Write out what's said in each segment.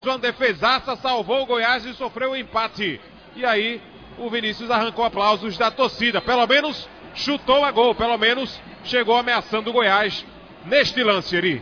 Uma defesaça salvou o Goiás e sofreu o empate. E aí o Vinícius arrancou aplausos da torcida. Pelo menos chutou a gol, pelo menos chegou ameaçando o Goiás neste lance, Eri.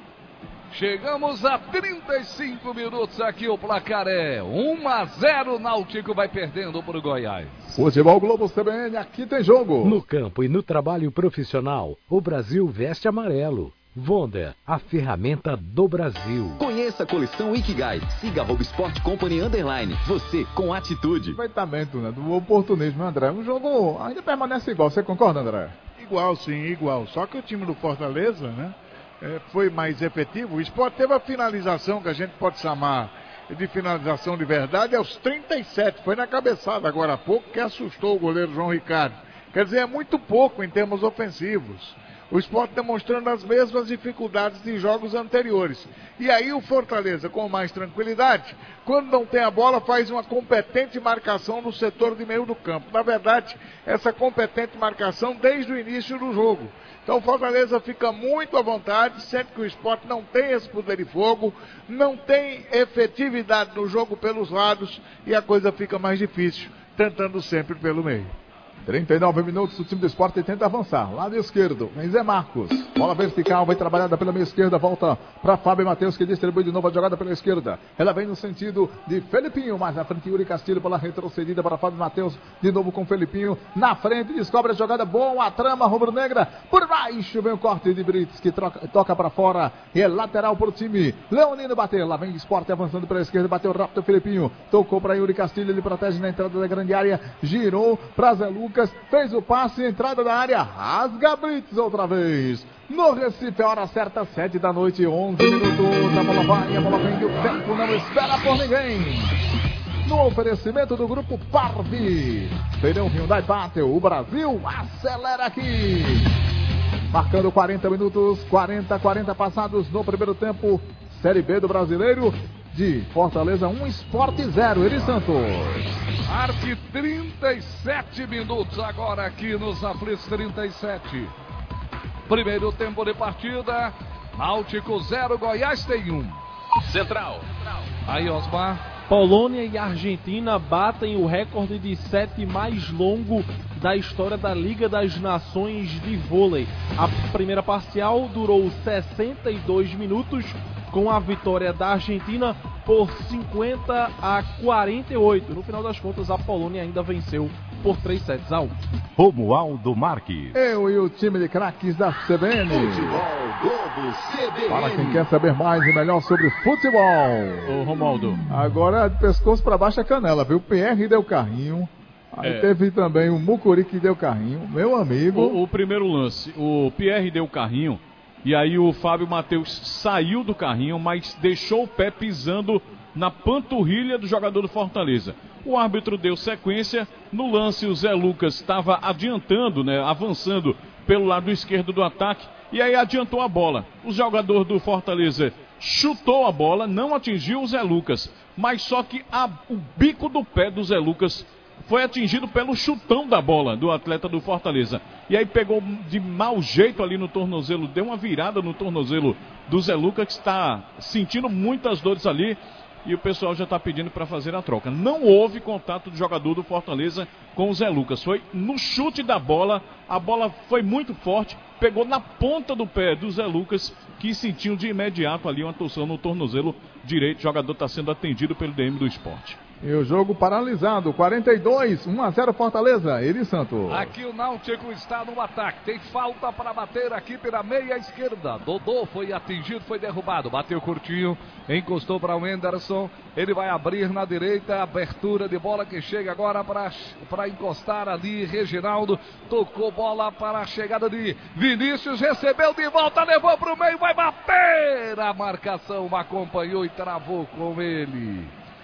Chegamos a 35 minutos aqui, o placar é 1-0, Náutico vai perdendo para o Goiás. Futebol Globo CBN, aqui tem jogo. No campo e no trabalho profissional, o Brasil veste amarelo. Vonda, a ferramenta do Brasil. Conheça a coleção Ikigai. Siga @Sport Company _. Você com atitude. Aproveitamento, né, do oportunismo, André. O jogo ainda permanece igual. Você concorda, André? Igual, sim, igual. Só que o time do Fortaleza, né, foi mais efetivo. O Sport teve a finalização que a gente pode chamar de finalização de verdade aos 37. Foi na cabeçada agora há pouco que assustou o goleiro João Ricardo. Quer dizer, é muito pouco em termos ofensivos. O Sport demonstrando as mesmas dificuldades de jogos anteriores. E aí o Fortaleza, com mais tranquilidade, quando não tem a bola, faz uma competente marcação no setor de meio do campo. Na verdade, essa competente marcação desde o início do jogo. Então o Fortaleza fica muito à vontade, sendo que o Sport não tem esse poder de fogo, não tem efetividade no jogo pelos lados e a coisa fica mais difícil, tentando sempre pelo meio. 39 minutos, o time do Sport tenta avançar. Lado esquerdo, vem Zé Marcos. Bola vertical, vai trabalhada pela meia esquerda. Volta para Fábio Matheus, que distribui de novo a jogada pela esquerda. Ela vem no sentido de Felipinho. Mais na frente, Yuri Castilho pela retrocedida para Fábio Matheus. De novo com Felipinho. Na frente, descobre a jogada. Boa a trama rubro-negra. Por baixo vem o corte de Brits, que toca para fora. E é lateral para o time. Leonino bateu. Lá vem o Sport avançando pela esquerda. Bateu rápido o Felipinho. Tocou para Yuri Castilho. Ele protege na entrada da grande área. Girou para Zé Lucas. Fez o passe, entrada da área, rasga Brits outra vez. No Recife, a hora certa, 7 da noite, 11 minutos. A bola vai, a bola vem, o tempo não espera por ninguém. No oferecimento do grupo Parvi. Pneu Hyundai bateu, o Brasil acelera aqui. Marcando 40 minutos, 40 passados no primeiro tempo. Série B do Brasileiro. De Fortaleza 1, Sport 0, Eri Santos. Arte 37 minutos agora aqui nos aflitos 37. Primeiro tempo de partida, Náutico 0, Goiás tem 1. Central. Aí, Osmar. Polônia e Argentina batem o recorde de set mais longo da história da Liga das Nações de Vôlei. A primeira parcial durou 62 minutos, com a vitória da Argentina por 50-48. No final das contas, a Polônia ainda venceu por 3-1. Romualdo Marques. Eu e o time de craques da CBN. Futebol Globo CBN. Para quem quer saber mais e melhor sobre futebol. Ô Romualdo. Agora de pescoço para baixo a canela, viu? O PR deu carrinho. Aí teve também o Mucuri que deu carrinho. Meu amigo. O primeiro lance, o Pierre deu carrinho. E aí o Fábio Matheus saiu do carrinho, mas deixou o pé pisando na panturrilha do jogador do Fortaleza. O árbitro deu sequência. No lance, o Zé Lucas estava adiantando, né, avançando pelo lado esquerdo do ataque. E aí adiantou a bola. O jogador do Fortaleza chutou a bola, não atingiu o Zé Lucas. Mas só que o bico do pé do Zé Lucas foi atingido pelo chutão da bola do atleta do Fortaleza. E aí pegou de mau jeito ali no tornozelo, deu uma virada no tornozelo do Zé Lucas, que está sentindo muitas dores ali. E o pessoal já está pedindo para fazer a troca. Não houve contato do jogador do Fortaleza com o Zé Lucas. Foi no chute da bola, a bola foi muito forte, pegou na ponta do pé do Zé Lucas, que sentiu de imediato ali uma torção no tornozelo direito. O jogador está sendo atendido pelo DM do Esporte. E o jogo paralisado, 42, 1-0 Fortaleza, Eri Santos. Aqui o Náutico está no ataque, tem falta para bater aqui pela meia esquerda. Dodô foi atingido, foi derrubado, bateu curtinho, encostou para o Henderson, ele vai abrir na direita, abertura de bola que chega agora para encostar ali, Reginaldo, tocou bola para a chegada de Vinícius, recebeu de volta, levou para o meio, vai bater, a marcação acompanhou e travou com ele.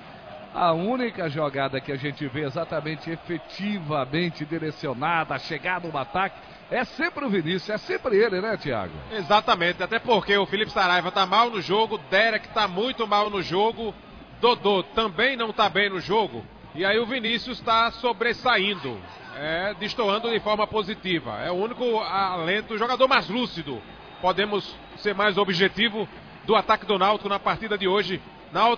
A única jogada que a gente vê exatamente efetivamente direcionada, a chegada no ataque, é sempre o Vinícius, é sempre ele, né, Thiago? Exatamente, até porque o Felipe Saraiva tá mal no jogo, Derek tá muito mal no jogo, Dodô também não tá bem no jogo, e aí o Vinícius está sobressaindo, destoando de forma positiva. É o único alento, o jogador mais lúcido, podemos ser mais objetivo do ataque do Náutico na partida de hoje. Náutico